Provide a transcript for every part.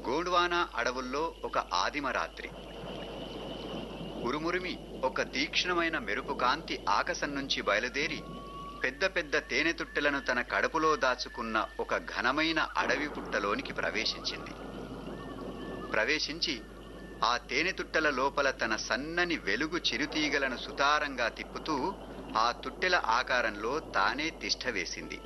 గోండ్వానా అడవుల్లో ఒక ఆదిమ రాత్రి. ఉరుమురిమి ఒక తీక్ష్ణమైన మెరుపు కాంతి ఆకాశం నుంచి బయలుదేరి పెద్ద పెద్ద తేనెతుట్టెలను తన కడుపులో దాచుకున్న ఒక ఘనమైన అడవి పుట్టలోనికి ప్రవేశించి ఆ తేనెతుట్టెల లోపల తన సన్నని వెలుగు చిరుతీగలను సుతారంగా తిప్పుతూ ఆ తుట్టెల ఆకారంలో తానే తిష్ట వేసింది.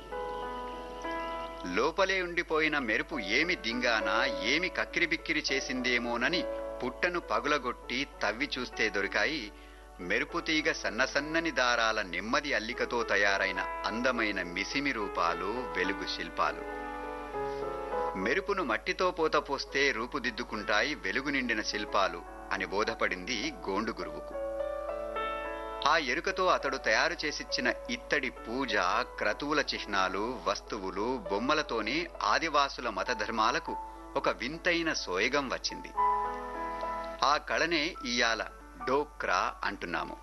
లోపలే ఉండిపోయిన మెరుపు ఏమి దింగానా, ఏమి కక్కిరిబిక్కిరి చేసిందేమోనని పుట్టను పగులగొట్టి తవ్వి చూస్తే దొరికాయి మెరుపు తీగ సన్నసన్నని దారాల నెమ్మది అల్లికతో తయారైన అందమైన మిసిమి రూపాలు, వెలుగు శిల్పాలు. మెరుపును మట్టితో పోత పోస్తే రూపుదిద్దుకుంటాయి వెలుగు నిండిన శిల్పాలు అని బోధపడింది గోండు గురువుకు. ఆ ఎరుకతో అతడు తయారు చేసిచ్చిన ఇత్తడి పూజ, క్రతువుల చిహ్నాలు, వస్తువులు, బొమ్మలతోనే ఆదివాసుల మతధర్మాలకు ఒక వింతైన సోయగం వచ్చింది. ఆ కళనే ఇయాల డోక్రా అంటున్నాము.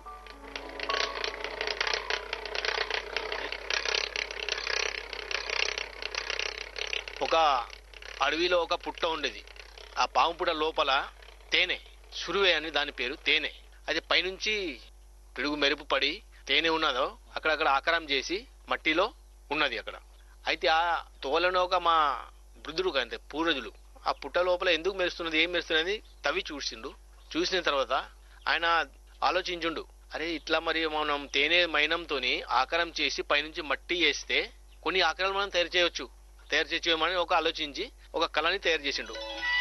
ఒక అడవిలో ఒక పుట్ట ఉండేది. ఆ పాము పుట్ట లోపల తేనె, సురువే అని దాని పేరు, తేనె. అది పైనుంచి పిడుగు మెరుపు పడి తేనె ఉన్నదో అక్కడక్కడ ఆకారం చేసి మట్టిలో ఉన్నది అక్కడ. అయితే ఆ తోలనోక మా వృద్ధుడు కంటే పూర్వజులు ఆ పుట్ట లోపల ఎందుకు మెరుస్తున్నది, ఏం మెరుస్తున్నది తవ్వి చూసిన తర్వాత ఆయన ఆలోచించుండు, అరే ఇట్లా మరి మనం తేనె మైనంతోని ఆకారం చేసి పైనుంచి మట్టి వేస్తే కొన్ని ఆకారాలు మనం తయారు చేయమని ఒక ఆలోచించి ఒక కళని తయారు చేసిండు.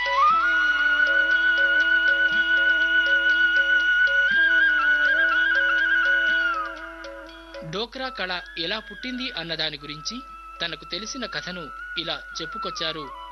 డోక్రా కళ ఎలా పుట్టింది అన్నదాని గురించి తనకు తెలిసిన కథను ఇలా చెప్పుకొచ్చారు